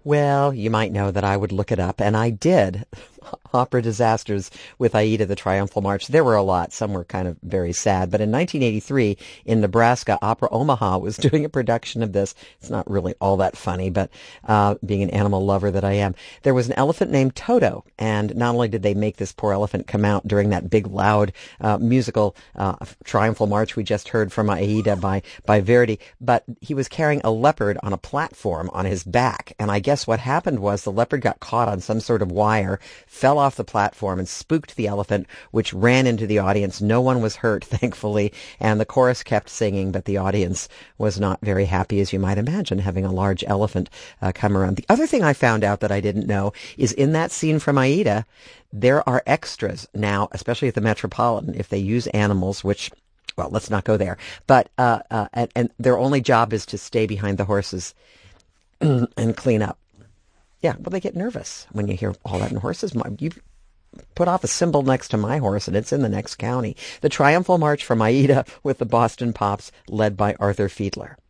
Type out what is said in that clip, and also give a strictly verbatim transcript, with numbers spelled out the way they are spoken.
Well, you might know that I would look it up, and I did. Opera disasters with Aida, the Triumphal March. There were a lot. Some were kind of very sad. But in nineteen eighty-three, in Nebraska, Opera Omaha was doing a production of this. It's not really all that funny, but uh, being an animal lover that I am, there was an elephant named Toto. And not only did they make this poor elephant come out during that big, loud uh, musical uh, Triumphal March we just heard from Aida by, by Verdi, but he was carrying a leopard on a platform on his back. And I guess what happened was the leopard got caught on some sort of wire, fell off the platform and spooked the elephant, which ran into the audience. No one was hurt, thankfully, and the chorus kept singing, but the audience was not very happy, as you might imagine, having a large elephant uh, come around. The other thing I found out that I didn't know is in that scene from Aida, there are extras now, especially at the Metropolitan, if they use animals, which... Well, let's not go there. But uh, uh, and, and their only job is to stay behind the horses and clean up. Yeah, well, they get nervous when you hear all that in horses. You put off a symbol next to my horse, and it's in the next county. The Triumphal March from Aida with the Boston Pops, led by Arthur Fiedler.